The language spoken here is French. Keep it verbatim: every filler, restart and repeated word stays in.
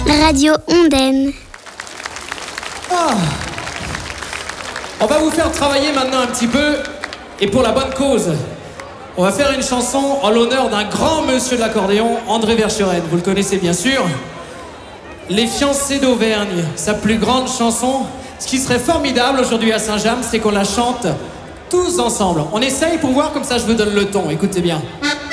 Radio Ondaine. Ah. On va vous faire travailler maintenant un petit peu, et pour la bonne cause. On va faire une chanson en l'honneur d'un grand monsieur de l'accordéon, André Verschueren. Vous le connaissez bien sûr. Les fiancés d'Auvergne, sa plus grande chanson. Ce qui serait formidable aujourd'hui à Saint-James, c'est qu'on la chante tous ensemble. On essaye pour voir, comme ça je vous donne le ton. Écoutez bien.